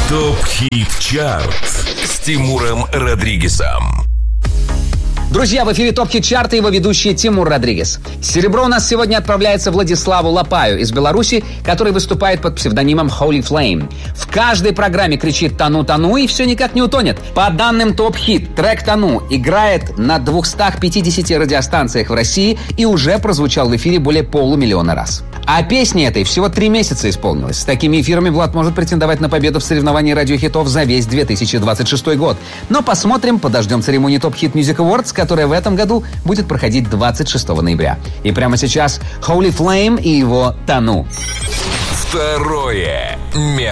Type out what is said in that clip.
ТОП-ХИТ ЧАРТ с Тимуром Родригезом. Друзья, в эфире ТОП-ХИТ ЧАРТа, его ведущий Тимур Родригез. Серебро у нас сегодня отправляется Владиславу Лопаю из Беларуси, который выступает под псевдонимом Holy Flame. В каждой программе кричит «Тону, тону» и все никак не утонет. По данным ТОП-ХИТ, трек «Тону» играет на 250 радиостанциях в России и уже прозвучал в эфире более 500 000 раз. А песне этой всего 3 месяца исполнилось. С такими эфирами Влад может претендовать на победу в соревновании радиохитов за весь 2026 год. Но посмотрим, подождем церемонии ТОП-ХИТ Music Awards, которая в этом году будет проходить 26 ноября. И прямо сейчас Holy Flame и его «Тону». Второе место.